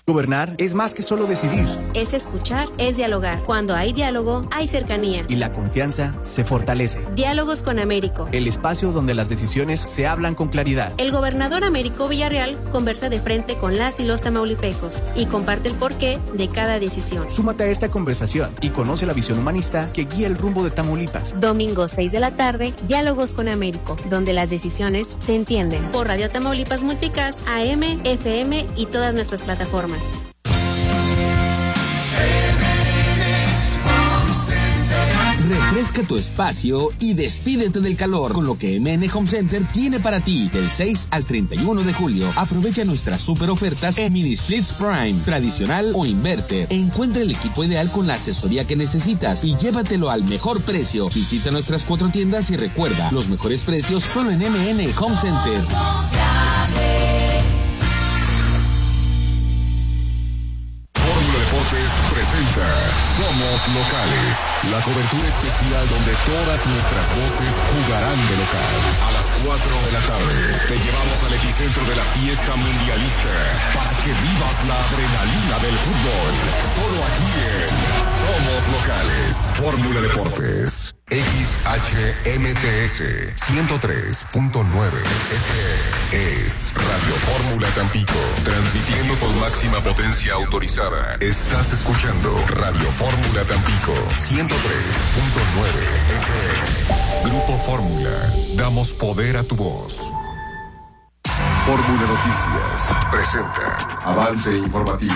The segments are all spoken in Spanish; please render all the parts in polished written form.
Gobernar es más que solo decidir. Es escuchar, es dialogar. Cuando hay diálogo, hay cercanía. Y la confianza se fortalece. Diálogos con Américo. El espacio donde las decisiones se hablan con claridad. El gobernador Américo Villarreal conversa de frente con las y los tamaulipecos y comparte el porqué de cada decisión. Súmate a esta conversación y conoce la visión humanista que guía el rumbo de Tamaulipas. Domingo 6 de la tarde, Diálogos con Américo, donde las decisiones se entienden. Por Radio Tamaulipas Multicast, AM, FM y todas nuestras plataformas. Refresca tu espacio y despídete del calor con lo que MN Home Center tiene para ti. Del 6 al 31 de julio, aprovecha nuestras super ofertas en Mini Splits Prime, tradicional o inverter. Encuentra el equipo ideal con la asesoría que necesitas y llévatelo al mejor precio. Visita nuestras 4 tiendas y recuerda, los mejores precios solo en MN Home Center. Presenta Somos Locales, la cobertura especial donde todas nuestras voces jugarán de local. A las 4 de la tarde te llevamos al epicentro de la fiesta mundialista para que vivas la adrenalina del fútbol. Solo aquí en Somos Locales. Fórmula Deportes. XHMTS 103.9 FM es Radio Fórmula Tampico, transmitiendo con máxima potencia autorizada. Estás escuchando Radio Fórmula Tampico 103.9 FM. Grupo Fórmula, damos poder a tu voz. Fórmula Noticias presenta Avance Informativo.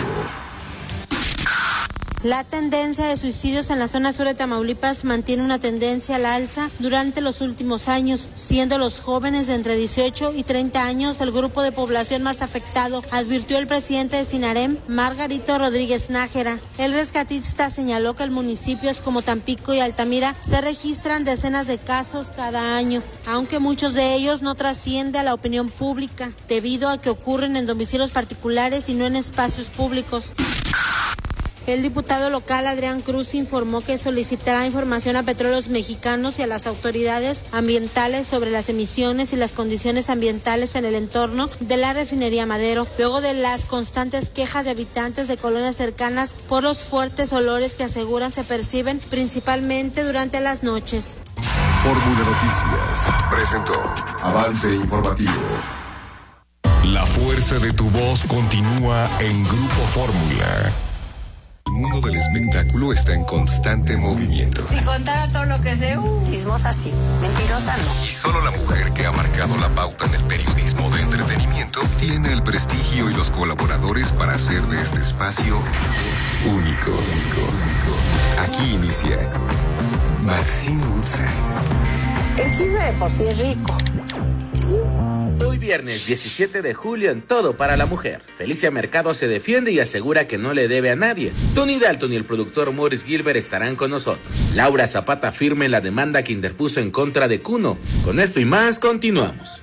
La tendencia de suicidios en la zona sur de Tamaulipas mantiene una tendencia al alza durante los últimos años, siendo los jóvenes de entre 18 y 30 años el grupo de población más afectado, advirtió el presidente de Sinarem, Margarito Rodríguez Nájera. El rescatista señaló que en municipios como Tampico y Altamira se registran decenas de casos cada año, aunque muchos de ellos no trascienden a la opinión pública, debido a que ocurren en domicilios particulares y no en espacios públicos. El diputado local Adrián Cruz informó que solicitará información a Petróleos Mexicanos y a las autoridades ambientales sobre las emisiones y las condiciones ambientales en el entorno de la refinería Madero, luego de las constantes quejas de habitantes de colonias cercanas por los fuertes olores que aseguran se perciben principalmente durante las noches. Fórmula Noticias presentó Avance Informativo. La fuerza de tu voz continúa en Grupo Fórmula. El mundo del espectáculo está en constante movimiento. Si contara todo lo que sé, chismosa sí, mentirosa no. Y solo la mujer que ha marcado la pauta en el periodismo de entretenimiento tiene el prestigio y los colaboradores para hacer de este espacio único. Aquí inicia Maxine Woodside. El chisme de por sí es rico. Hoy viernes 17 de julio en Todo para la Mujer. Felicia Mercado se defiende y asegura que no le debe a nadie. Tony Dalton y el productor Maurice Gilbert estarán con nosotros. Laura Zapata firme en la demanda que interpuso en contra de Kuno. Con esto y más, continuamos.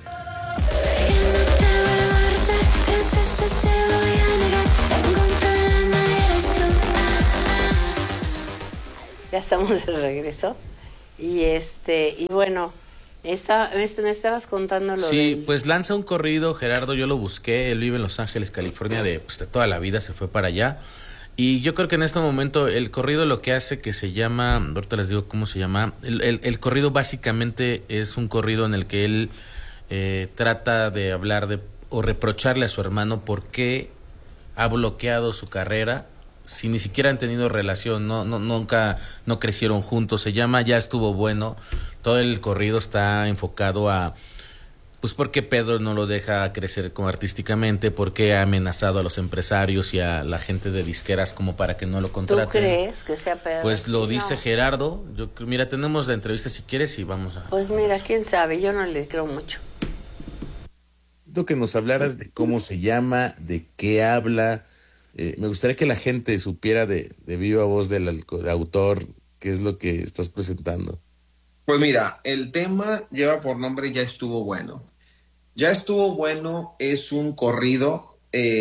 Ya estamos de regreso. Y bueno... me estabas contando lo Sí, pues lanza un corrido, Gerardo, yo lo busqué, él vive en Los Ángeles, California, de toda la vida, se fue para allá, y yo creo que en este momento el corrido lo que hace que se llama, ahorita les digo cómo se llama, el corrido básicamente es un corrido en el que él trata de hablar o reprocharle a su hermano por qué ha bloqueado su carrera, si ni siquiera han tenido relación, nunca crecieron juntos. Se llama Ya estuvo bueno. Todo el corrido está enfocado a pues por qué Pedro no lo deja crecer como artísticamente, por qué ha amenazado a los empresarios y a la gente de disqueras como para que no lo contraten. ¿Tú crees que sea Pedro? Pues lo dice Gerardo. Mira, tenemos la entrevista si quieres y vamos a... Pues mira, quién sabe, yo no le creo mucho. Que nos hablaras de cómo se llama, de qué habla. Me gustaría que la gente supiera de viva voz del autor qué es lo que estás presentando. Pues mira, el tema lleva por nombre Ya estuvo bueno. Ya estuvo bueno es un corrido,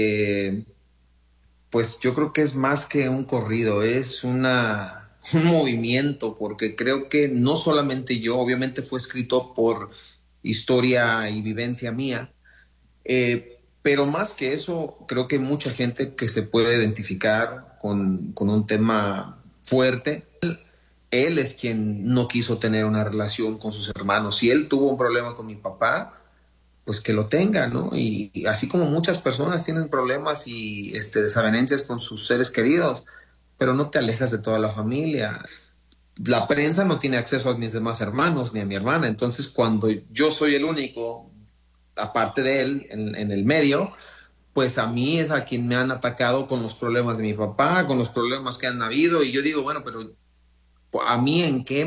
pues yo creo que es más que un corrido, es un movimiento, porque creo que no solamente yo, obviamente fue escrito por historia y vivencia mía, Pero más que eso, creo que hay mucha gente que se puede identificar con un tema fuerte. Él es quien no quiso tener una relación con sus hermanos. Si él tuvo un problema con mi papá, pues que lo tenga, ¿no? Y así como muchas personas tienen problemas y desavenencias con sus seres queridos, pero no te alejas de toda la familia. La prensa no tiene acceso a mis demás hermanos ni a mi hermana, entonces cuando yo soy el único, aparte de él, en el medio, pues a mí es a quien me han atacado con los problemas de mi papá, con los problemas que han habido, y yo digo, bueno, pero a mí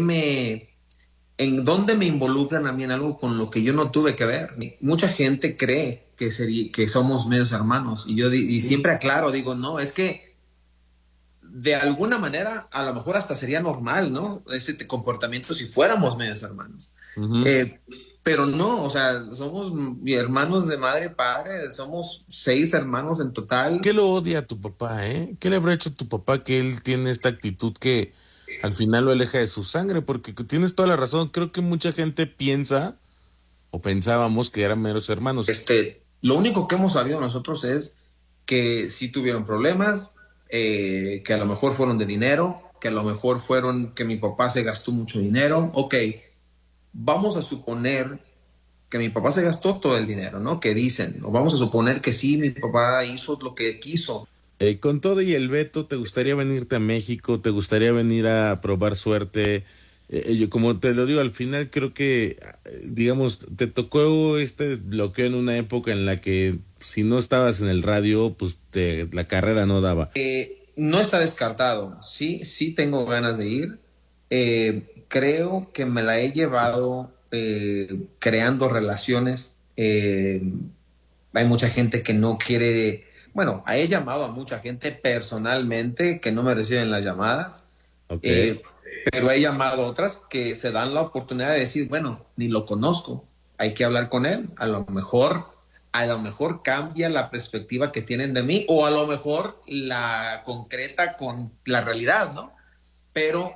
en dónde me involucran a mí en algo con lo que yo no tuve que ver. Mucha gente cree que somos medios hermanos, y yo siempre aclaro, digo, no, es que de alguna manera a lo mejor hasta sería normal, ¿no? Ese comportamiento si fuéramos medios hermanos. Uh-huh. Pero no, o sea, somos hermanos de madre y padre, somos 6 hermanos en total. ¿Qué lo odia a tu papá, ¿Qué le habrá hecho a tu papá que él tiene esta actitud que al final lo aleja de su sangre? Porque tienes toda la razón, creo que mucha gente piensa o pensábamos que eran meros hermanos. Lo único que hemos sabido nosotros es que sí tuvieron problemas, que a lo mejor fueron de dinero, que a lo mejor fueron que mi papá se gastó mucho dinero. Ok, vamos a suponer que mi papá se gastó todo el dinero, ¿no? Que dicen, o vamos a suponer que sí, mi papá hizo lo que quiso. Con todo y el veto, ¿te gustaría venirte a México? ¿Te gustaría venir a probar suerte? Yo, como te lo digo, al final creo que, digamos, te tocó este bloqueo en una época en la que si no estabas en el radio, pues la carrera no daba. No está descartado. Sí tengo ganas de ir. Creo que me la he llevado creando relaciones. Hay mucha gente que no quiere... Bueno, he llamado a mucha gente personalmente que no me reciben las llamadas. Okay. Pero he llamado a otras que se dan la oportunidad de decir, bueno, ni lo conozco, hay que hablar con él. A lo mejor cambia la perspectiva que tienen de mí, o a lo mejor la concreta con la realidad, ¿no? Pero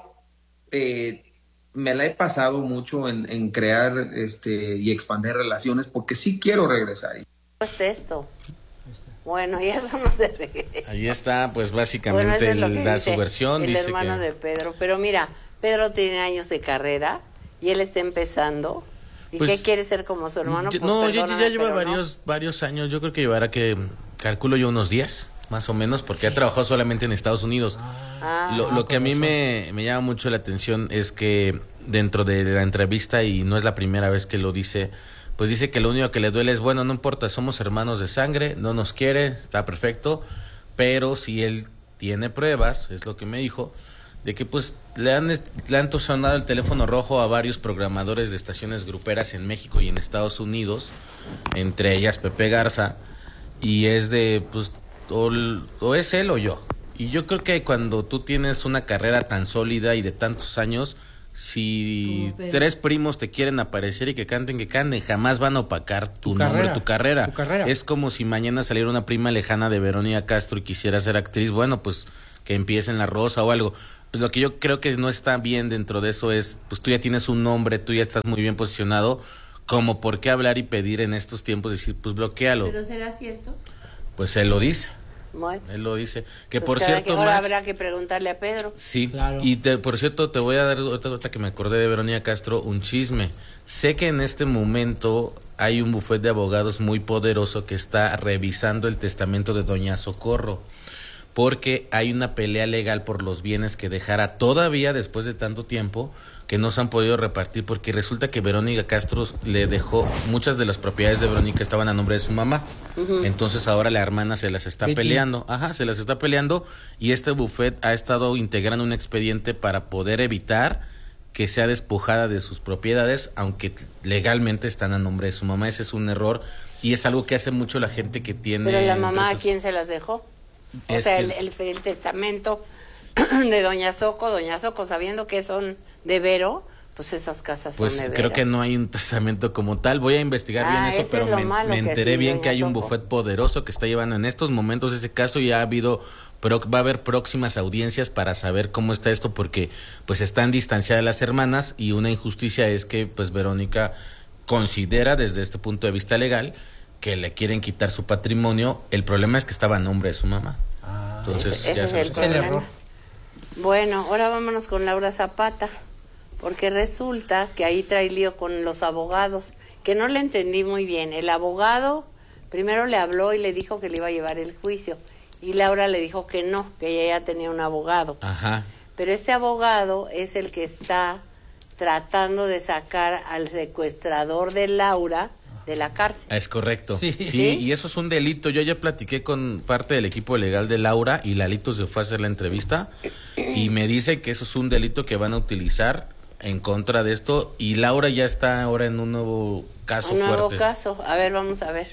me la he pasado mucho en crear y expandir relaciones, porque sí quiero regresar. Pues esto. Bueno, ya estamos de regreso. Ahí está, pues básicamente él da su versión. El dice hermano de Pedro. Pero mira, Pedro tiene años de carrera y él está empezando. ¿Y pues, qué quiere ser como su hermano? Pues no, ya lleva varios años. Yo creo que llevará calculo yo unos 10, más o menos, porque ha trabajado solamente en Estados Unidos. Lo que a mí me llama mucho la atención es que dentro de la entrevista, y no es la primera vez que lo dice, pues dice que lo único que le duele es, bueno, no importa, somos hermanos de sangre, no nos quiere, está perfecto, pero si él tiene pruebas, es lo que me dijo, de que pues le han sonado el teléfono rojo a varios programadores de estaciones gruperas en México y en Estados Unidos, entre ellas Pepe Garza, y es de, pues, o es él o yo. Y yo creo que cuando tú tienes una carrera tan sólida y de tantos años, si 3 primos te quieren aparecer y que canten, jamás van a opacar tu nombre, tu carrera. Es como si mañana saliera una prima lejana de Verónica Castro y quisiera ser actriz, bueno, pues que empiece en La Rosa o algo. Pues lo que yo creo que no está bien dentro de eso es, pues tú ya tienes un nombre, tú ya estás muy bien posicionado, como por qué hablar y pedir en estos tiempos, decir, pues bloquéalo. ¿Pero será cierto? Pues él lo dice. Bueno, él lo dice. Que pues por cierto, ahora habrá que preguntarle a Pedro. Sí, claro. Y por cierto, te voy a dar otra que me acordé de Verónica Castro, un chisme. Sé que en este momento hay un bufete de abogados muy poderoso que está revisando el testamento de Doña Socorro, porque hay una pelea legal por los bienes que dejara todavía después de tanto tiempo, que no se han podido repartir, porque resulta que Verónica Castro le dejó, muchas de las propiedades de Verónica estaban a nombre de su mamá. Uh-huh. Entonces ahora la hermana se las está peleando. Se las está peleando, y este bufete ha estado integrando un expediente para poder evitar que sea despojada de sus propiedades, aunque legalmente están a nombre de su mamá. Ese es un error, y es algo que hace mucho la gente que tiene... ¿Pero la mamá a quién se las dejó? O sea, el testamento de Doña Soco, sabiendo que son de Vero, pues esas casas pues son de Vero. Creo que no hay un testamento como tal. Voy a investigar bien eso, pero me enteré bien que hay un bufete poderoso que está llevando en estos momentos ese caso, y va a haber próximas audiencias para saber cómo está esto, porque pues están distanciadas las hermanas, y una injusticia es que pues Verónica considera desde este punto de vista legal que le quieren quitar su patrimonio. El problema es que estaba a nombre de su mamá. Entonces ese ya es el error. Bueno, ahora vámonos con Laura Zapata, porque resulta que ahí trae lío con los abogados, que no le entendí muy bien. El abogado primero le habló y le dijo que le iba a llevar el juicio, y Laura le dijo que no, que ella ya tenía un abogado. Ajá. Pero este abogado es el que está tratando de sacar al secuestrador de Laura de la cárcel. Es correcto. Sí. Y eso es un delito. Yo ya platiqué con parte del equipo legal de Laura y Lalito se fue a hacer la entrevista y me dice que eso es un delito que van a utilizar en contra de esto, y Laura ya está ahora en un nuevo caso fuerte. Un nuevo caso. A ver, vamos a ver.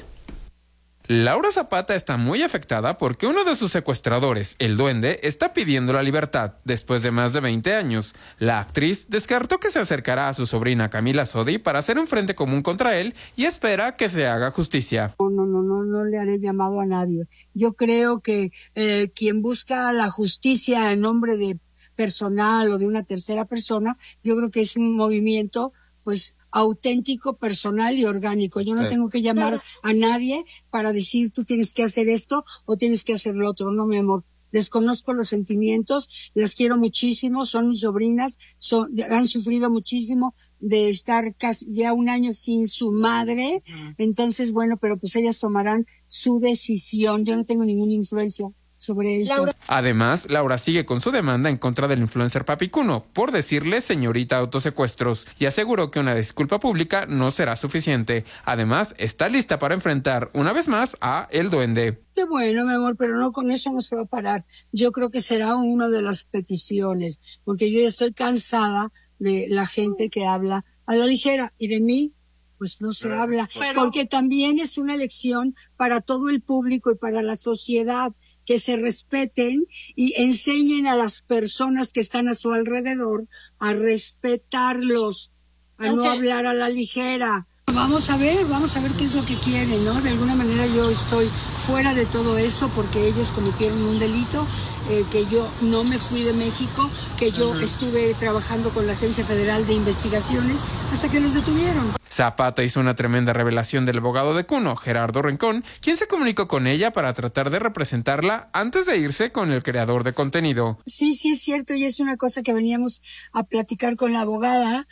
Laura Zapata está muy afectada porque uno de sus secuestradores, el Duende, está pidiendo la libertad después de más de 20 años. La actriz descartó que se acercará a su sobrina Camila Sodi para hacer un frente común contra él y espera que se haga justicia. No le haré llamado a nadie. Yo creo que quien busca la justicia en nombre de personal o de una tercera persona, yo creo que es un movimiento pues auténtico, personal y orgánico. Yo no tengo que llamar a nadie para decir tú tienes que hacer esto o tienes que hacer lo otro. No, mi amor, desconozco los sentimientos, las quiero muchísimo, son mis sobrinas, han sufrido muchísimo de estar casi ya un año sin su madre. Entonces, bueno, pero pues ellas tomarán su decisión. Yo no tengo ninguna influencia sobre eso. Además, Laura sigue con su demanda en contra del influencer Papicuno por decirle señorita autosecuestros y aseguró que una disculpa pública no será suficiente. Además, está lista para enfrentar una vez más a El Duende. Qué bueno, mi amor, pero no, con eso no se va a parar. Yo creo que será una de las peticiones, porque yo ya estoy cansada de la gente que habla a la ligera, y de mí pues no se habla, porque también es una lección para todo el público y para la sociedad, que se respeten y enseñen a las personas que están a su alrededor a respetarlos, a no hablar a la ligera. Vamos a ver qué es lo que quieren, ¿no? De alguna manera yo estoy fuera de todo eso porque ellos cometieron un delito, que yo no me fui de México, que yo estuve trabajando con la Agencia Federal de Investigaciones hasta que los detuvieron. Zapata hizo una tremenda revelación del abogado de Cuno, Gerardo Rincón, quien se comunicó con ella para tratar de representarla antes de irse con el creador de contenido. Sí, es cierto, y es una cosa que veníamos a platicar con la abogada,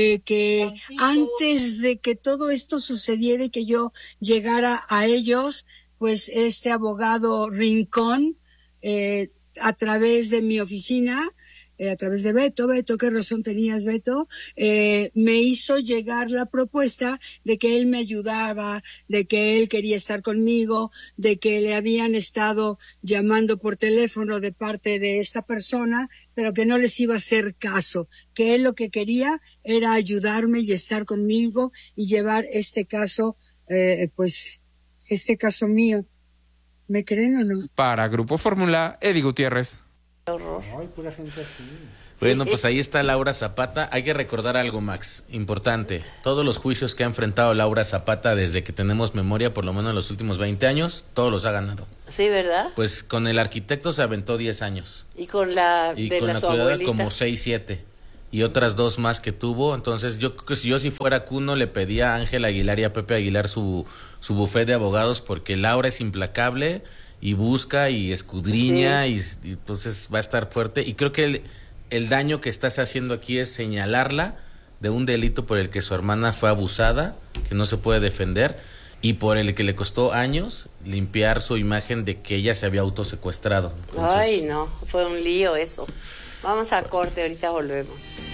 que antes de que todo esto sucediera y que yo llegara a ellos, pues este abogado Rincón, a través de mi oficina, a través de Beto, ¿qué razón tenías, Beto? Me hizo llegar la propuesta de que él me ayudaba, de que él quería estar conmigo, de que le habían estado llamando por teléfono de parte de esta persona, pero que no les iba a hacer caso, que él lo que quería era ayudarme y estar conmigo y llevar este caso, este caso mío. ¿Me creen o no? Para Grupo Fórmula, Eddie Gutiérrez. Ay, pura gente así. Bueno, pues ahí está Laura Zapata. Hay que recordar algo, Max, importante. Todos los juicios que ha enfrentado Laura Zapata desde que tenemos memoria, por lo menos en los últimos 20 años, todos los ha ganado. Sí, ¿verdad? Pues con el arquitecto se aventó 10 años. Y con la cuidadora como 6, 7. Y otras 2 más que tuvo. Entonces yo creo que si fuera Cuno le pedía a Ángel Aguilar y a Pepe Aguilar su bufete de abogados, porque Laura es implacable y busca y escudriña, y entonces va a estar fuerte. Y creo que el daño que estás haciendo aquí es señalarla de un delito por el que su hermana fue abusada, que no se puede defender, y por el que le costó años limpiar su imagen de que ella se había autosecuestrado. Entonces, ay, no, fue un lío eso. Vamos a corte, ahorita volvemos.